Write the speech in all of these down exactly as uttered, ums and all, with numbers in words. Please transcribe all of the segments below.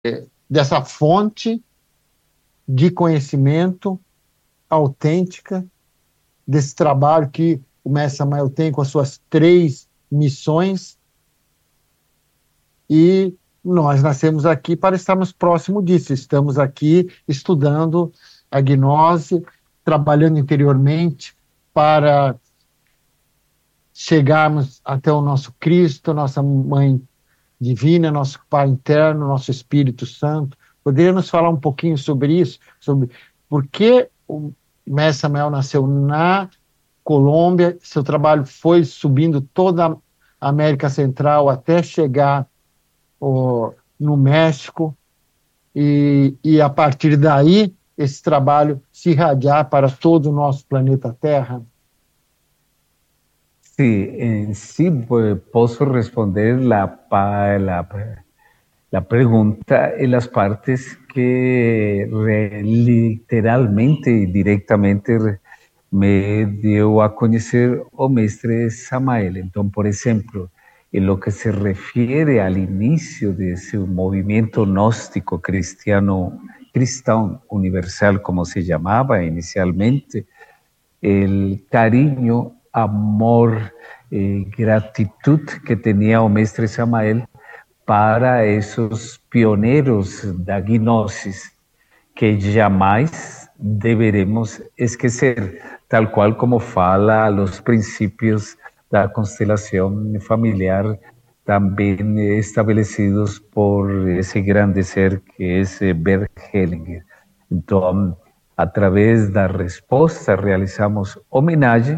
dessa fonte de conhecimento autêntica, desse trabalho que o Mestre Samael tem com as suas três missões, e nós nascemos aqui para estarmos próximo disso. Estamos aqui estudando a gnose, trabalhando interiormente para chegarmos até o nosso Cristo, nossa Mãe Divina, nosso Pai interno, nosso Espírito Santo. Poderia nos falar um pouquinho sobre isso? Sobre por que o Mestre Samael nasceu na Colômbia, seu trabalho foi subindo toda a América Central até chegar oh, no México, e, e a partir daí esse trabalho se irradiar para todo o nosso planeta Terra? Sí, en sí pues, puedo responder la, pa- la, la pregunta en las partes que re- literalmente y directamente re- me dio a conocer o mestre Samael. Entonces, por ejemplo, en lo que se refiere al inicio de ese movimiento gnóstico cristiano, cristão universal, como se llamaba inicialmente, el cariño, amor, eh, gratitud que tenía o mestre Samael para esos pioneros da gnosis que jamais deveremos esquecer, tal cual como fala los principios da constelación familiar también establecidos por ese grande ser que es eh, Bert Hellinger. Entonces, a través da respuesta realizamos homenaje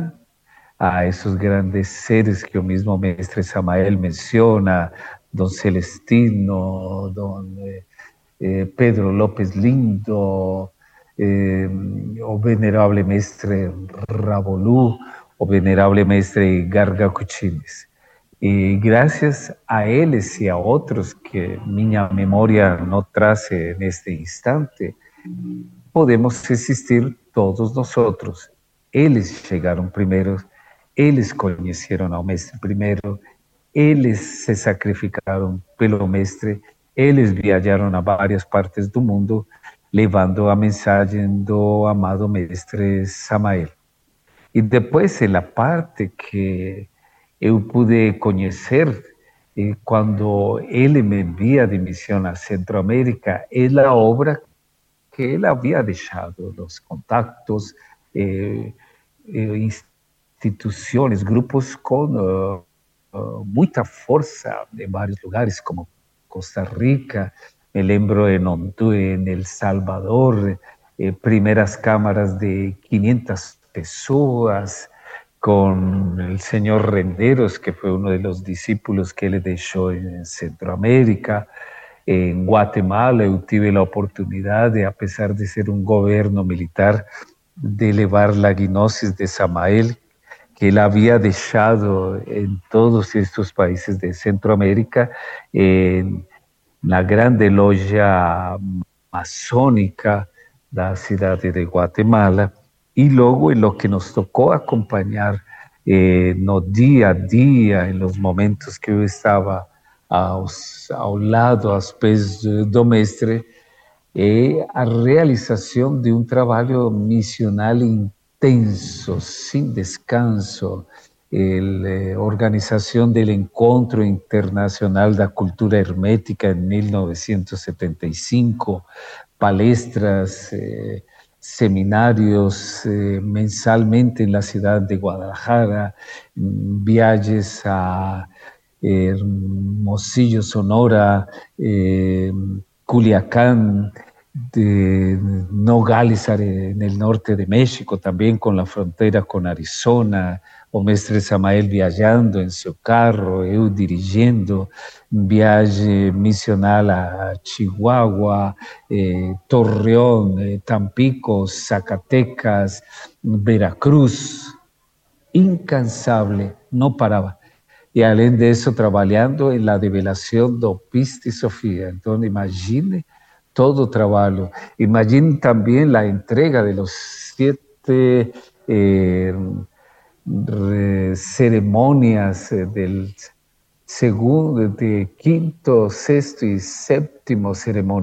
a esos grandes seres que el mismo Mestre Samael menciona, don Celestino, don eh, eh, Pedro López Lindo, eh, o venerable Mestre Rabolú, o venerable Mestre Garga Cuchines. Y gracias a ellos y a otros que mi memoria no trace en este instante, podemos existir todos nosotros. Ellos llegaron primero, ellos conocieron al mestre primero, ellos se sacrificaron pelo mestre, ellos viajaron a varias partes del mundo llevando a mensaje do amado mestre Samael. Y después en la parte que yo pude conocer eh, cuando él me envía de misión a Centroamérica, es la obra que él había dejado, los contactos, eh, eh, instituciones, grupos con uh, uh, mucha fuerza en varios lugares, como Costa Rica, me lembro en Honduras, en El Salvador, eh, primeras cámaras de quinientas personas, con el señor Renderos, que fue uno de los discípulos que él dejó en Centroamérica. En Guatemala yo tuve la oportunidad de, a pesar de ser un gobierno militar, de elevar la gnosis de Samael, que él había dejado en todos estos países de Centroamérica, en la grande logia masónica de la ciudad de Guatemala, y luego en lo que nos tocó acompañar eh, no día a día, en los momentos que yo estaba aos, ao lado, aos pés do mestre, é a realização de um trabalho missional intenso, sem descanso, a organização do Encontro Internacional da Cultura Hermética em mil novecentos e setenta e cinco, palestras, eh, seminarios eh, mensalmente na cidade de Guadalajara, viajes a Hermosillo, Sonora, eh, Culiacán, de Nogales en el norte de México, también con la frontera con Arizona, o mestre Samael viajando en su carro, eu dirigiendo, viaje misional a Chihuahua, eh, Torreón, eh, Tampico, Zacatecas, Veracruz, incansable, no paraba. Y além de eso, trabajando en la develación de Pista y Sofía. Entonces, imagine todo trabajo. Imagine también la entrega de los siete eh, ceremonias del segundo, de quinto, sexto y séptimo ceremonia.